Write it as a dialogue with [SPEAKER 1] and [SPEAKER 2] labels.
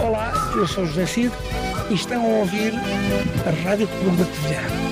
[SPEAKER 1] Olá, eu sou José Cid e estão a ouvir a Rádio Clube da Covilhã.